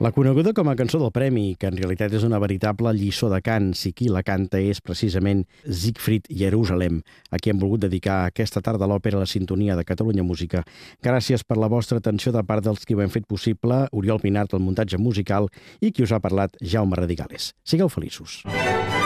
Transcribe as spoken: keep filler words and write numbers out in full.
La coneguda com a cançó del Premi, que en realitat és una veritable lliçó de cant, si qui la canta és precisament Siegfried Jerusalem, a qui hem volgut dedicar aquesta tarda a l'òpera a la sintonia de Catalunya Música. Gràcies per la vostra atenció de part dels qui ho hem fet possible, Oriol Pinart, el muntatge musical, i qui us ha parlat, Jaume Radigales. Sigueu feliços.